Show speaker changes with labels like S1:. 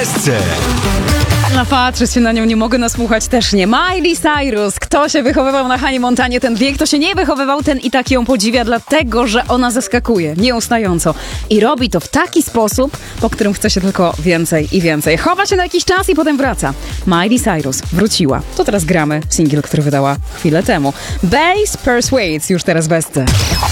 S1: Bezce.
S2: Patrzeć się na nią nie mogę, nasłuchać też nie. Miley Cyrus. Kto się wychowywał na Hanie Montanie, ten wie. Kto się nie wychowywał, ten i tak ją podziwia, dlatego, że ona zaskakuje nieustająco. I robi to w taki sposób, po którym chce się tylko więcej i więcej. Chowa się na jakiś czas i potem wraca. Miley Cyrus wróciła. To teraz gramy singiel, który wydała chwilę temu. Bass Persuades już teraz w Bezce.